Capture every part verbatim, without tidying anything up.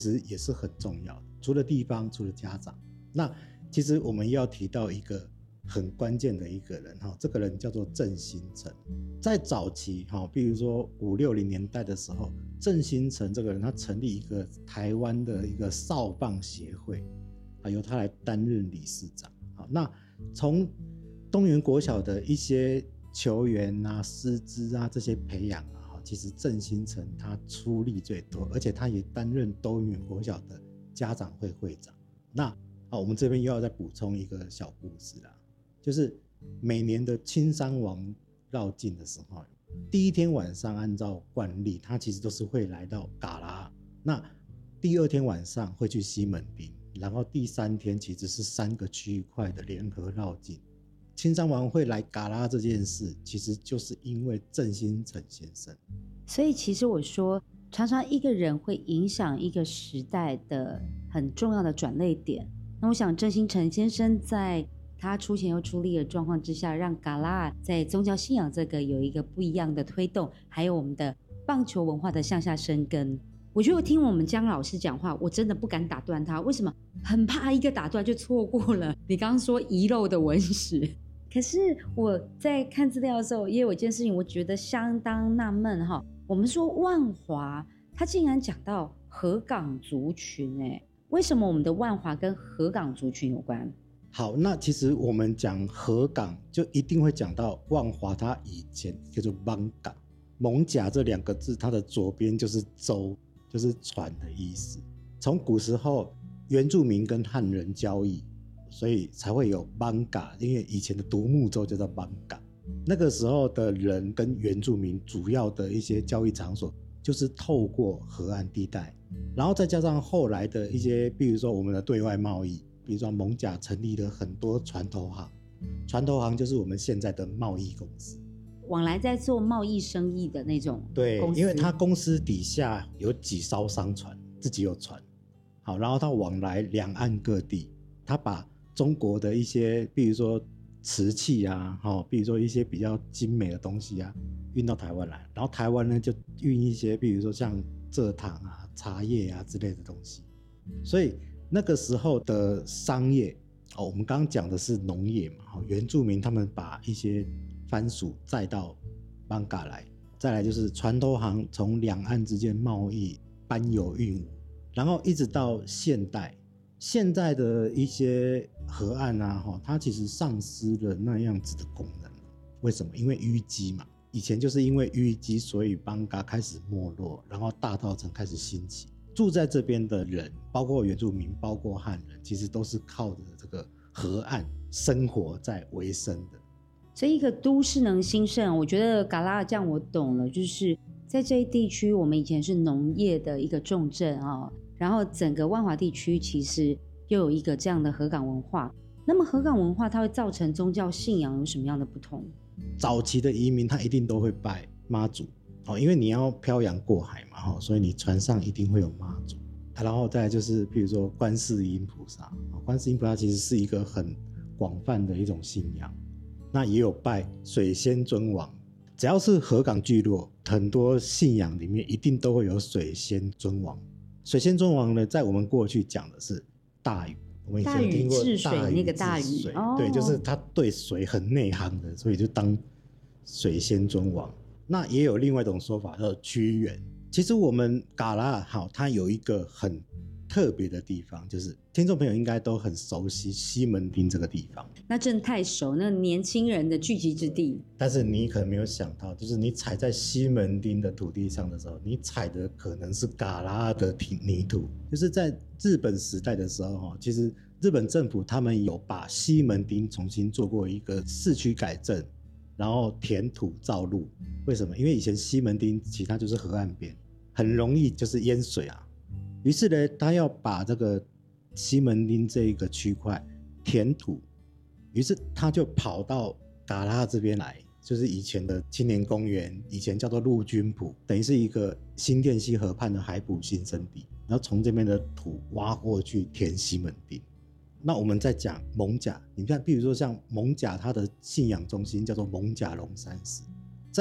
其实也是很重要的。除了地方，除了家长，那其实我们要提到一个很关键的一个人，这个人叫做郑新成。在早期比如说五六零年代的时候，郑新成这个人他成立一个台湾的一个少棒协会，由他来担任理事长。那从东元国小的一些球员啊、师资啊这些培养啊，其实郑新成他出力最多，而且他也担任东元国小的家长会会长。那我们这边又要再补充一个小故事啦，就是每年的青山王绕境的时候，第一天晚上按照惯例，他其实都是会来到嘎拉，那第二天晚上会去西门町，然后第三天其实是三个区块的联合绕境。青山王会来嘎拉这件事，其实就是因为郑新成先生。 所以其实我说，常常一个人会影响一个时代的很重要的转捩点。那我想郑新成先生在他出钱又出力的状况之下，让嘎拉在宗教信仰这个有一个不一样的推动，还有我们的棒球文化的向下生根。我觉得我听我们江老师讲话，我真的不敢打断他，为什么？很怕一个打断就错过了你刚刚说遗漏的文史。可是我在看资料的时候，也有一件事情我觉得相当纳闷哈。我们说万华，他竟然讲到河港族群，哎，为什么我们的万华跟河港族群有关？ 好，那其实我们讲河港就一定会讲到万华，它以前叫做艋港，艋舺这两个字，它的左边就是舟，就是船的意思。从古时候原住民跟汉人交易，所以才会有艋舺，因为以前的独木舟叫做艋港。那个时候的人跟原住民主要的一些交易场所就是透过河岸地带，然后再加上后来的一些比如说我们的对外贸易，比如说艋舺成立了很多船头行，船头行就是我们现在的贸易公司， 往来在做贸易生意的那种公司。 对，因为他公司底下有几艘商船，自己有船，好，然后他往来两岸各地，他把中国的一些比如说瓷器啊，比如说一些比较精美的东西啊运到台湾来，然后台湾呢就运一些比如说像蔗糖啊、茶叶啊之类的东西。所以那个时候的商业，哦，我们刚刚讲的是农业嘛，原住民他们把一些番薯载到艋舺来，再来就是船头行从两岸之间贸易搬有运武，然后一直到现代，现在的一些河岸啊，它其实丧失了那样子的功能。为什么？因为淤积嘛，以前就是因为淤积，所以艋舺开始没落，然后大稻埕开始兴起。住在这边的人，包括原住民，包括汉人，其实都是靠着这个河岸生活在为生的。 所以一个都市能兴盛，我觉得嘎拉这样我懂了，就是在这一地区，我们以前是农业的一个重镇啊，然后整个万华地区其实又有一个这样的河港文化。那么河港文化它会造成宗教信仰有什么样的不同？ 早期的移民他一定都会拜妈祖，因为你要漂洋过海嘛，所以你船上一定会有妈祖。然后再来就是比如说观世音菩萨，观世音菩萨其实是一个很广泛的一种信仰。那也有拜水仙尊王，只要是河港聚落，很多信仰里面一定都会有水仙尊王。水仙尊王呢，在我们过去讲的是大禹，我们以前有听过大禹治水， 那个大禹， 哦，对，就是他对水很内行的，所以就当水仙尊王。那也有另外一种说法叫屈原。其实我们嘎拉好，它有一个很特别的地方，就是听众朋友应该都很熟悉西门町这个地方。 那真的太熟，那年轻人的聚集之地。 但是你可能没有想到，就是你踩在西门町的土地上的时候，你踩的可能是嘎拉的泥土。就是在日本时代的时候，其实日本政府他们有把西门町重新做过一个市区改正，然后填土造路。为什么？因为以前西门町其他就是河岸边，很容易就是淹水啊。于是呢，他要把这个西门町这一个区块填土，于是他就跑到嘎拉这边来，就是以前的青年公园，以前叫做陆军埔，等于是一个新店溪河畔的海埔新生地，然后从这边的土挖过去填西门町。那我们再讲艋舺，你看，比如说像艋舺，它的信仰中心叫做艋舺龙山寺，在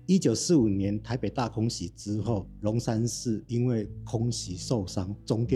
一九四五年台北大空袭之后，龙山寺因为空袭受伤，中